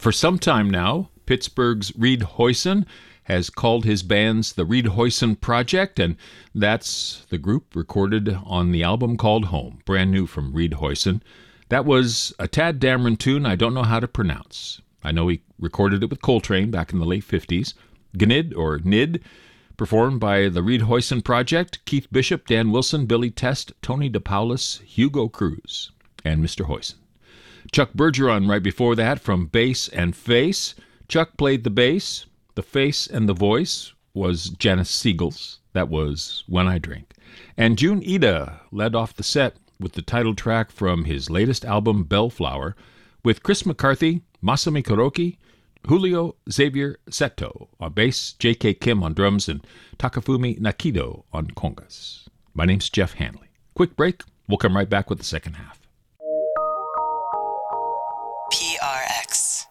For some time now, Pittsburgh's Reed Hoyson has called his bands the Reed Hoyson Project, and that's the group recorded on the album called Home, brand new from Reed Hoyson. That was a Tad Dameron tune I don't know how to pronounce. I know he recorded it with Coltrane back in the late 50s. Gnid, or Nid, performed by the Reed Hoyson Project, Keith Bishop, Dan Wilson, Billy Test, Tony DePaulis, Hugo Cruz, and Mr. Hoyson. Chuck Bergeron right before that from Bass and Face. Chuck played the bass. The face and the voice was Janice Siegel's. That was When I Drink. And June Ida led off the set with the title track from his latest album, Bellflower, with Chris McCarthy, Masami Kuroki, Julio Xavier Seto on bass, J.K. Kim on drums, and Takafumi Nakido on congas. My name's Jeff Hanley. Quick break. We'll come right back with the second half. PRX.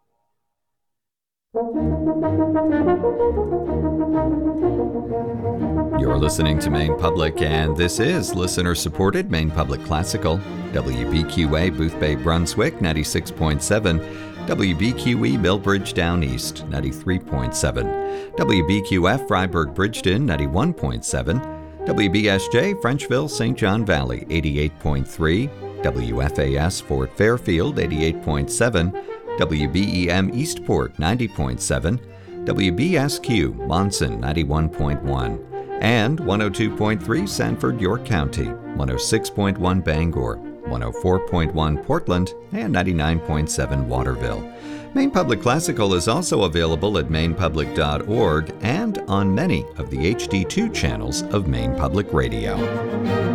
You're listening to Maine Public, and this is listener-supported Maine Public Classical. WBQA Booth Bay, Brunswick, 96.7. WBQE Millbridge Down East, 93.7. WBQF Freiburg Bridgeton, 91.7. WBSJ Frenchville St. John Valley, 88.3. WFAS Fort Fairfield, 88.7. WBEM Eastport, 90.7. WBSQ Monson, 91.1. And 102.3 Sanford, York County, 106.1 Bangor, 104.1 Portland, and 99.7 Waterville. Maine Public Classical is also available at mainepublic.org and on many of the HD2 channels of Maine Public Radio.